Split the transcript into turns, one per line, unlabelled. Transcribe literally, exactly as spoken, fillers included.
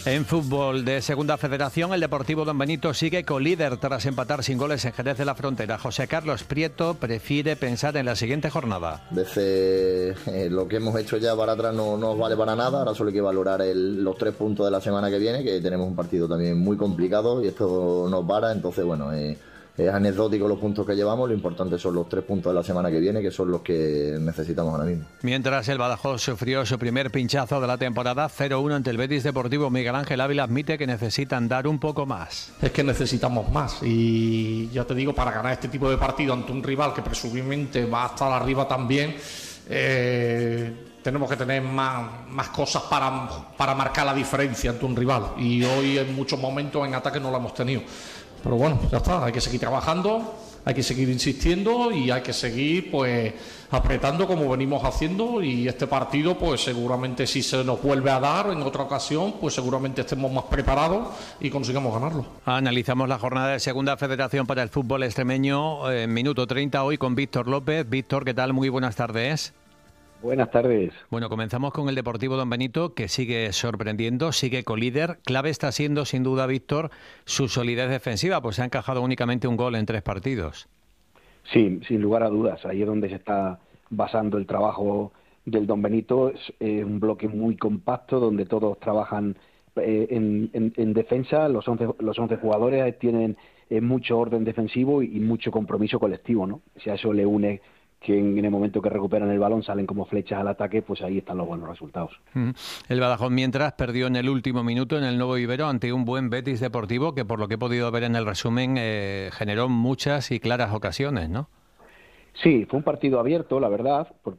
En fútbol de Segunda Federación, el Deportivo Don Benito sigue colíder tras empatar sin goles en Jerez de la Frontera. José Carlos Prieto prefiere pensar en la siguiente jornada.
A veces eh, lo que hemos hecho ya para atrás no nos vale para nada, ahora solo hay que valorar el, los tres puntos de la semana que viene, que tenemos un partido también muy complicado y esto nos para, entonces bueno... Eh, Es anecdótico los puntos que llevamos, lo importante son los tres puntos de la semana que viene, que son los que necesitamos ahora mismo.
Mientras el Badajoz sufrió su primer pinchazo de la temporada, cero uno ante el Betis Deportivo, Miguel Ángel Ávila admite que necesitan dar un poco más.
Es que necesitamos más y ya te digo, para ganar este tipo de partido ante un rival que presumiblemente va a estar arriba también, eh, tenemos que tener más, más cosas para, para marcar la diferencia ante un rival, y hoy en muchos momentos en ataque no lo hemos tenido. Pero bueno, ya está, hay que seguir trabajando, hay que seguir insistiendo y hay que seguir pues apretando como venimos haciendo, y este partido pues seguramente si se nos vuelve a dar en otra ocasión, pues seguramente estemos más preparados y consigamos ganarlo.
Analizamos la jornada de Segunda Federación para el fútbol extremeño en minuto treinta hoy con Víctor López. Víctor, ¿qué tal? Muy buenas tardes.
Buenas tardes.
Bueno, comenzamos con el Deportivo Don Benito, que sigue sorprendiendo, sigue colíder. Clave está siendo, sin duda, Víctor, su solidez defensiva, pues se ha encajado únicamente un gol en tres partidos.
Sí, sin lugar a dudas. Ahí es donde se está basando el trabajo del Don Benito. Es eh, un bloque muy compacto, donde todos trabajan eh, en, en, en defensa. Los once, los once jugadores tienen eh, mucho orden defensivo y, y mucho compromiso colectivo, ¿no? Si a eso le une que en el momento que recuperan el balón salen como flechas al ataque, pues ahí están los buenos resultados.
El Badajoz, mientras, perdió en el último minuto en el Nuevo Ibero ante un buen Betis Deportivo que, por lo que he podido ver en el resumen, eh, generó muchas y claras ocasiones, ¿no?
Sí, fue un partido abierto, la verdad,